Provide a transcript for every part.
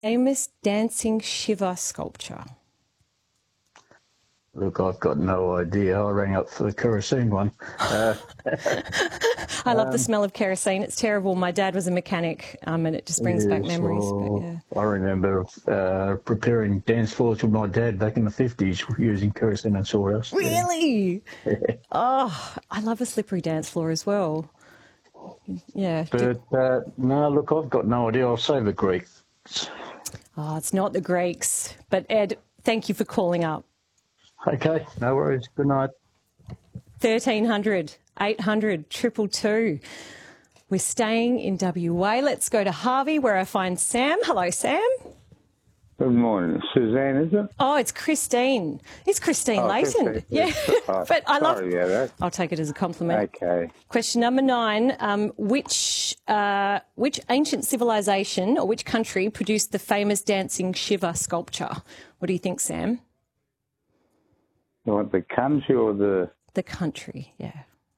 Famous dancing Shiva sculpture. Look, I've got no idea. I rang up for the kerosene one. I love the smell of kerosene. It's terrible. My dad was a mechanic, and it just brings back memories. But, yeah. I remember preparing dance floors with my dad back in the 50s using kerosene and sawdust. Really? Oh, I love a slippery dance floor as well. Yeah. But no, look, I've got no idea. I'll say the Greeks. Oh, it's not the Greeks. But Ed, thank you for calling up. Okay, no worries. Good night. 1300 800 222. We're staying in WA. Let's go to Harvey where I find Sam. Hello, Sam. Good morning. Suzanne, is it? Oh, it's Christine. It's Christine Leighton. Christine. Yeah. But I love that. I'll take it as a compliment. Okay. Question number 9. Which ancient civilization or which country produced the famous dancing Shiva sculpture? What do you think, Sam? You want the country or the... The country, yeah.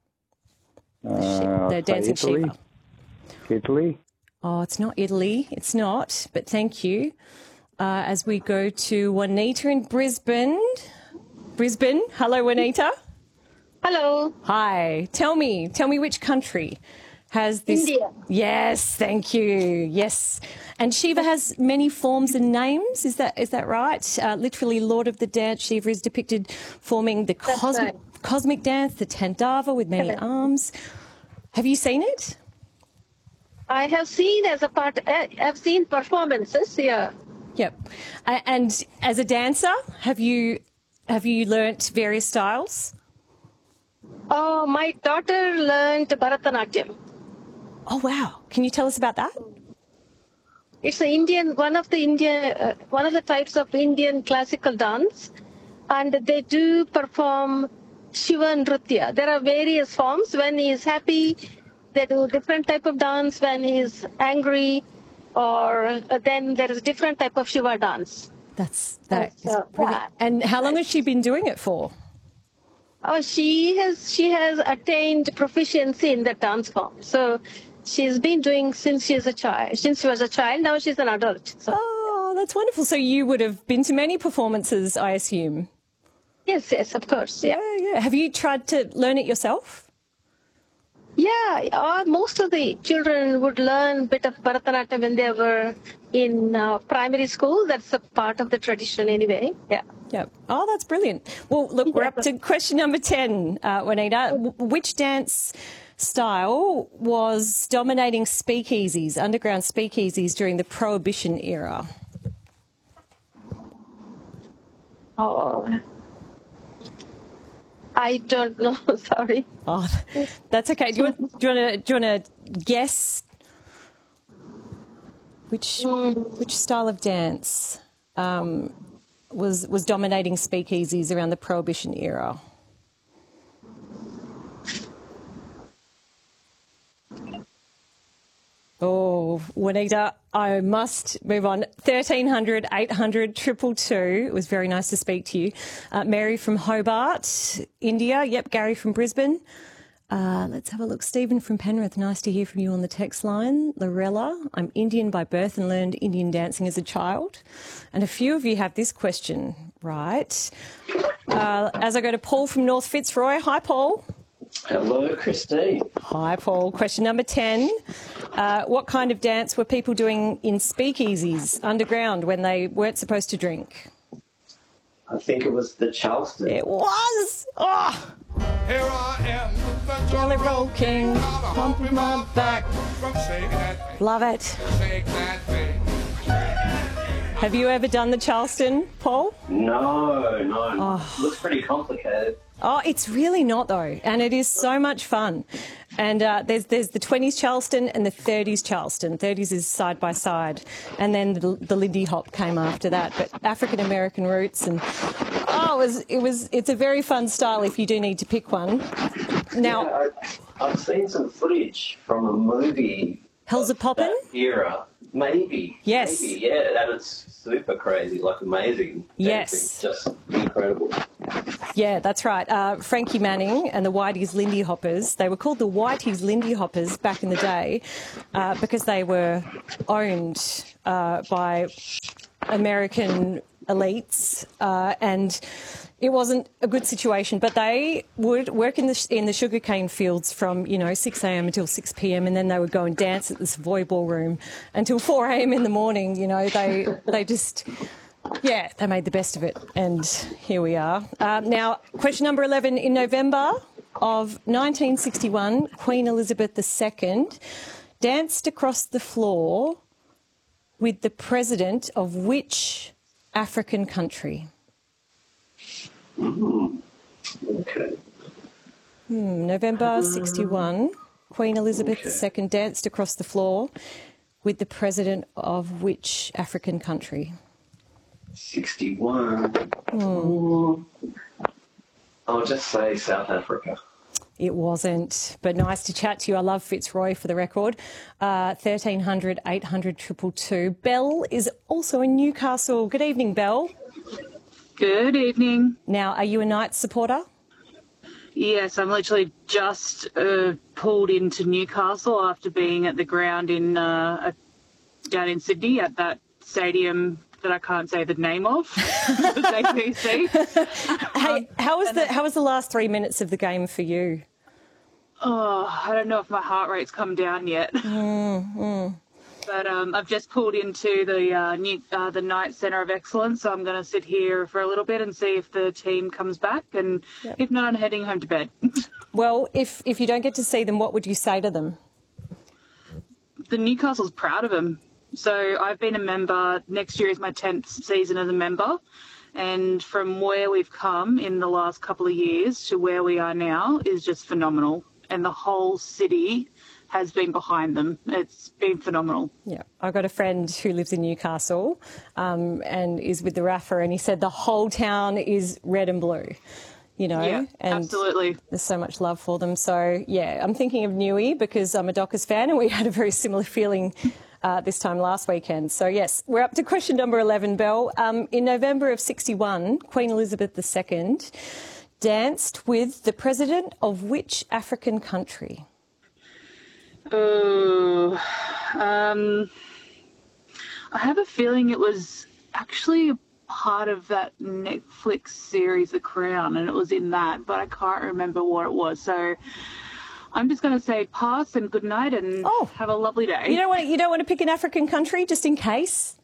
The dancing Italy? Shiva. Italy? Oh, it's not Italy. It's not, but thank you. As we go to Juanita in Brisbane. Brisbane. Hello, Juanita. Hello. Hi. Tell me which country has this... India. Yes, thank you. Yes. And Shiva has many forms and names, is that right? Literally, Lord of the Dance, Shiva is depicted forming the cosmic dance, the Tandava with many arms. Have you seen it? I have seen I've seen performances, yeah. Yep. And as a dancer, have you learnt various styles? Oh, my daughter learned Bharatanatyam. Oh, wow. Can you tell us about that? It's one of the types of Indian classical dance, and they do perform Shiva Nritya. There are various forms. When he is happy, they do different type of dance. When he is angry, or then there is a different type of Shiva dance. That is brilliant. And how long has she been doing it for? Oh, she has attained proficiency in the dance form. So she's been doing since she was a child. Now she's an adult. So. Oh, that's wonderful. So you would have been to many performances, I assume. Yes, of course. Yeah. Have you tried to learn it yourself? Yeah, most of the children would learn a bit of Bharatanatyam when they were in primary school. That's a part of the tradition anyway. Yeah. Yep. Oh, that's brilliant. Well, look, we're up to question number 10, Juanita. Which dance style was dominating speakeasies, underground speakeasies during the Prohibition era? Oh, I don't know. Sorry. Oh, that's okay. Do you want to guess which style of dance was dominating speakeasies around the Prohibition era? Oh, Juanita, I must move on. 1300 800 222. It was very nice to speak to you. Mary from Hobart, India. Yep, Gary from Brisbane. Let's have a look. Stephen from Penrith, nice to hear from you on the text line. Lorella, I'm Indian by birth and learned Indian dancing as a child. And a few of you have this question, right? As I go to Paul from North Fitzroy. Hi, Paul. Hello, Christine. Hi, Paul. Question number 10. What kind of dance were people doing in speakeasies underground when they weren't supposed to drink? I think it was the Charleston. It was! Oh! Here I am, the Jelly Roll King, pumping my back. Love it. Have you ever done the Charleston, Paul? No. Oh. Looks pretty complicated. Oh, it's really not, though, and it is so much fun. And there's the 20s Charleston and the 30s Charleston. 30s is side by side, and then the Lindy Hop came after that. But African American roots, and it's a very fun style if you do need to pick one. Now, yeah, I've seen some footage from a movie. Hell's a Poppin'? Era, maybe. Yes. Maybe, yeah, that is super crazy, like amazing. Yes. Dancing. Just incredible. Yeah, that's right. Frankie Manning and the Whiteys Lindy Hoppers, they were called the Whiteys Lindy Hoppers back in the day because they were owned by American elites and it wasn't a good situation, but they would work in the sugarcane fields from 6 a.m. until 6 p.m. and then they would go and dance at the Savoy Ballroom until 4 a.m. in the morning. They just they made the best of it, and here we are. Now, question number 11. In November of 1961, Queen Elizabeth II danced across the floor with the president of which African country? Okay. November 61, Queen Elizabeth II danced across the floor with the president of which African country? 61. I'll just say South Africa. It wasn't, but nice to chat to you. I love Fitzroy for the record. 1300 800 222. Belle is also in Newcastle. Good evening, Belle. Good evening. Now, are you a Knights supporter? Yes, I'm literally just pulled into Newcastle after being at the ground in down in Sydney at that stadium that I can't say the name of, APC. Hey, how was the last 3 minutes of the game for you? Oh, I don't know if my heart rate's come down yet. But I've just pulled into the Knights Centre of Excellence, so I'm going to sit here for a little bit and see if the team comes back, and if not, I'm heading home to bed. Well, if you don't get to see them, what would you say to them? The Newcastle's proud of them. So I've been a member. Next year is my 10th season as a member. And from where we've come in the last couple of years to where we are now is just phenomenal. And the whole city has been behind them. It's been phenomenal. Yeah, I've got a friend who lives in Newcastle and is with the RAFA, and he said the whole town is red and blue. Yeah, and absolutely. There's so much love for them. So, yeah, I'm thinking of Newey because I'm a Dockers fan and we had a very similar feeling this time last weekend. So, yes, we're up to question number 11, Belle. In November of 61, Queen Elizabeth II danced with the president of which African country? Oh, I have a feeling it was actually a part of that Netflix series, The Crown, and it was in that, but I can't remember what it was. So I'm just going to say pass and good night and have a lovely day. You don't want to pick an African country just in case?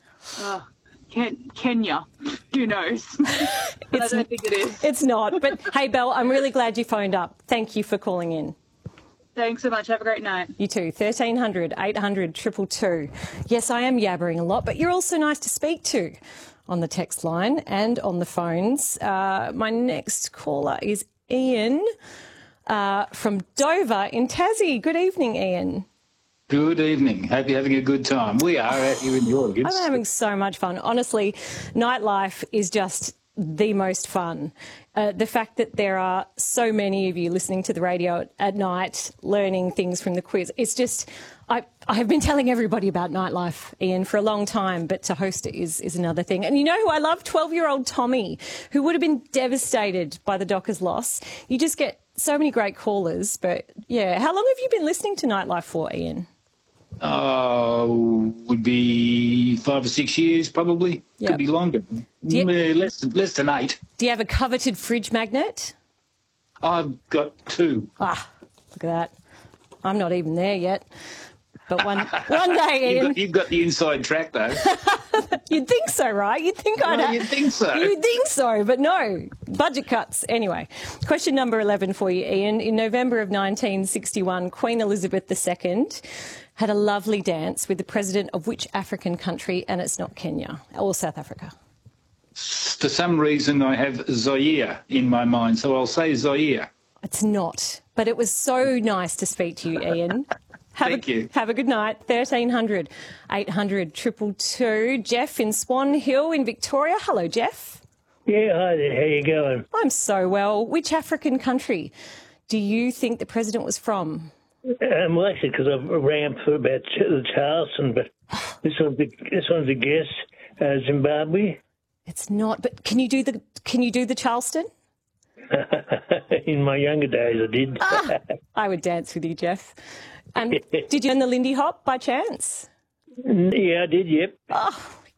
Kenya. Who knows? I don't think it is. It's not. But, hey, Belle, I'm really glad you phoned up. Thank you for calling in. Thanks so much. Have a great night. You too. 1300 800 222. Yes, I am yabbering a lot, but you're also nice to speak to on the text line and on the phones. My next caller is Ian from Dover in Tassie. Good evening, Ian. Good evening. Hope you're having a good time. We are out here in York. I'm having so much fun. Honestly, nightlife is just the most fun. The fact that there are so many of you listening to the radio at night, learning things from the quiz, it's just, I have been telling everybody about nightlife, Ian, for a long time, but to host it is another thing. And you know who I love? 12-year-old Tommy, who would have been devastated by the Dockers' loss. You just get so many great callers, but yeah. How long have you been listening to nightlife for, Ian? Would be 5 or 6 years, probably. Yep. Could be longer. Less than 8. Do you have a coveted fridge magnet? I've got 2. Ah, look at that. I'm not even there yet. But one day, Ian. You've got the inside track, though. You'd think so, right? You'd think you'd think so. You'd think so, but no. Budget cuts. Anyway, question number 11 for you, Ian. In November of 1961, Queen Elizabeth II had a lovely dance with the president of which African country, and it's not Kenya or South Africa. For some reason, I have Zaire in my mind, so I'll say Zaire. It's not, but it was so nice to speak to you, Ian. Thank you. Have a good night. 1300 800 222. Jeff in Swan Hill in Victoria. Hello, Jeff. Yeah, hi there. How you going? I'm so well. Which African country do you think the president was from? Well, actually, because I've rang up for about Charleston, but this one's a guess. Zimbabwe. It's not. But can you do the Charleston? In my younger days, I did. I would dance with you, Jeff. And did you learn the Lindy Hop by chance? Yeah, I did, yep. Oh,